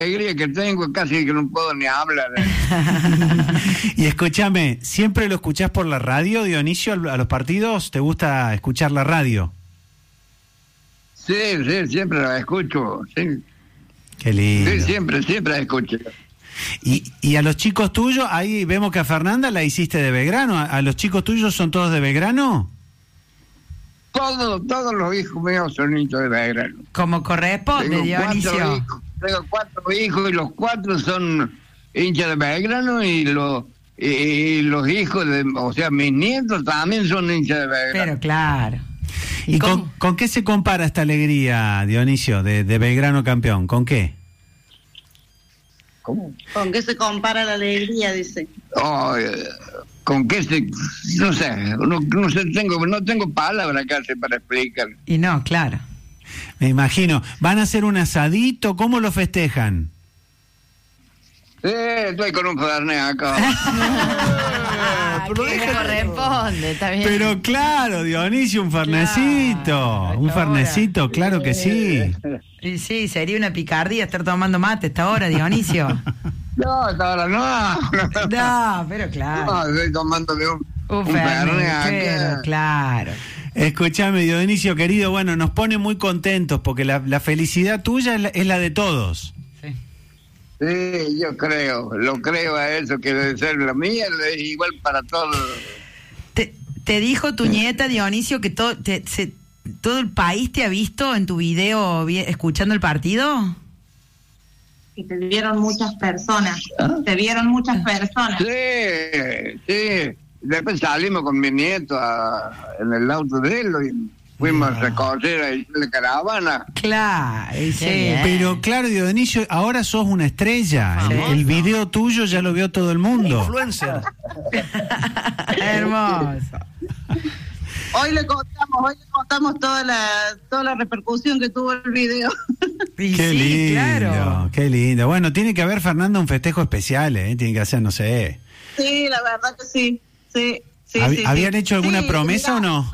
alegría que tengo, casi que no puedo ni hablar. Y escúchame, ¿siempre lo escuchás por la radio, Dionisio, a los partidos? ¿Te gusta escuchar la radio? Sí, siempre la escucho, sí. Qué lindo. Sí, siempre la escucho. Y a los chicos tuyos, ahí vemos que a Fernanda la hiciste de Belgrano. ¿A los chicos tuyos son todos de Belgrano? Todos los hijos míos son hinchas de Belgrano. Como corresponde, Dionisio. Tengo 4 hijos y los 4 son hinchas de Belgrano y los hijos de, o sea, mis nietos también son hinchas de Belgrano. Pero claro. ¿Y con qué se compara esta alegría, Dionisio, de Belgrano campeón? ¿Con qué? ¿Cómo? ¿Con qué se compara la alegría, dice? ¿Con qué se...? No sé, no sé, no tengo palabras casi para explicar. Y no, claro. Me imagino. ¿Van a hacer un asadito? ¿Cómo lo festejan? Estoy con un fernet acá. ¿Qué corresponde? Está bien. Pero claro, Dionisio, un fernecito. Claro, Un fernecito, claro que sí. Y sí, sería una picardía estar tomando mate a esta hora, Dionisio. No, hasta ahora no. No, pero claro. No, estoy tomándome un fernet acá. claro. Escúchame, Dionisio, querido, bueno, nos pone muy contentos porque la felicidad tuya es la de todos. Sí, yo lo creo a eso, que debe ser la mía, es igual para todos. ¿Te dijo tu nieta, Dionisio, que todo el país te ha visto en tu video escuchando el partido? Y te vieron muchas personas. Te vieron muchas personas. Sí. Después salimos con mi nieto en el auto de él y fuimos a recorrer ahí la caravana. Claro, sí. Pero claro, Dionisio, ahora sos una estrella. El video tuyo ya lo vio todo el mundo. Influencer. Hermoso. Hoy le contamos toda la repercusión que tuvo el video. Y Qué sí, lindo, claro. qué lindo. Bueno, tiene que haber, Fernanda, un festejo especial, Tiene que hacer, no sé. Sí, la verdad que sí. Sí. ¿Habían hecho alguna promesa mira, o no?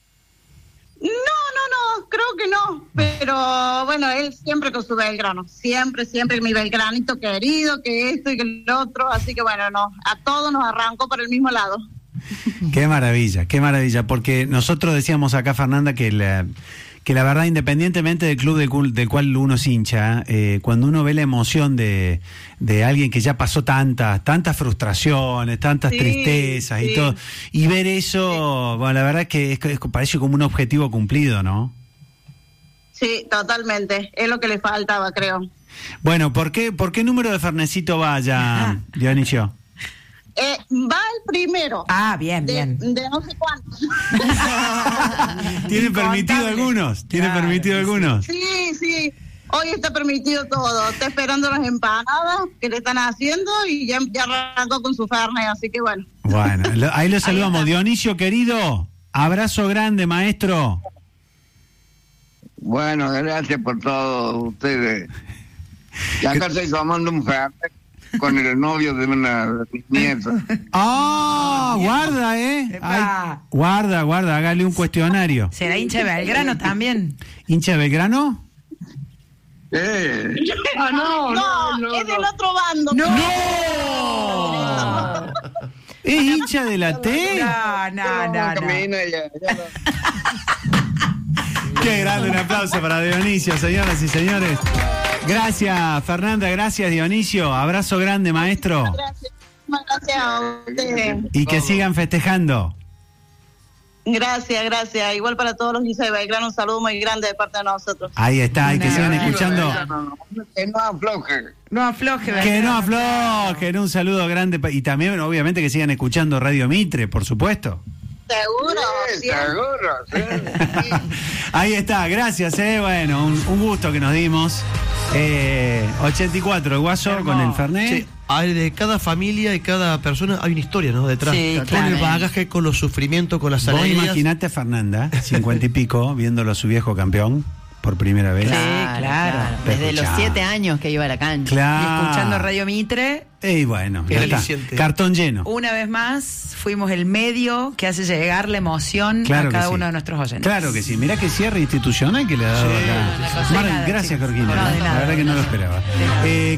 No, creo que no, pero bueno, él siempre con su Belgrano, siempre mi Belgranito querido, que esto y que el otro, así que bueno, a todos nos arrancó por el mismo lado. Qué maravilla, porque nosotros decíamos acá, Fernanda, que la verdad, independientemente del club del cual uno es hincha, cuando uno ve la emoción de alguien que ya pasó tantas frustraciones, tantas tristezas y todo, y ver eso, bueno, la verdad es que parece como un objetivo cumplido, ¿no? Sí, totalmente, es lo que le faltaba, creo. Bueno, ¿por qué número de fernecito va ya, Dionisio? Va el primero. Ah, bien. De no sé cuántos. ¿Tienen permitido algunos? Sí. Hoy está permitido todo. Está esperando las empanadas que le están haciendo y ya arrancó con su fernet, así que bueno. Bueno, ahí lo saludamos. Dionisio, querido, abrazo grande, maestro. Bueno, gracias por todo ustedes. Y acá estoy tomando un fernet con el novio de una de mis nietas. Guarda, guarda, hágale un cuestionario. ¿Será hincha de Belgrano también? ¿Hincha de Belgrano? No, es del otro bando. ¡No! ¿Es hincha de la T? No. Qué grande, un aplauso para Dionisio, señoras y señores. Gracias, Fernanda, gracias, Dionisio. Abrazo grande, maestro. Gracias a ustedes. Y que sigan festejando. Gracias. Igual para todos los hinchas de Belgrano, un saludo muy grande de parte de nosotros. Ahí está, y que sigan escuchando. Que no afloje. No afloje, Que no aflojen, un saludo grande. Y también, obviamente, que sigan escuchando Radio Mitre, por supuesto. Seguro. Sí. Ahí está, gracias, bueno, un gusto que nos dimos. 84, el Guaso, hermoso, con el fernet. Sí, de cada familia y cada persona hay una historia, ¿no? Detrás. Sí, con claro. el bagaje, con los sufrimientos, con las alegrías. Vos imaginate a Fernanda, 50 y pico, viéndolo a su viejo campeón. por primera vez. Sí, claro. Desde los Escuchá. 7 años que iba a la cancha. Claro. Y escuchando Radio Mitre, Y bueno, ya Era está. aliciente. Cartón lleno. una vez más, fuimos el medio que hace llegar la emoción Claro a que cada sí. uno de nuestros oyentes. Claro que sí. Mirá qué cierre institucional que le ha dado acá. una cosa. Mar- De nada, gracias, chicos. Jorgina. No, de nada. La verdad que no lo esperaba.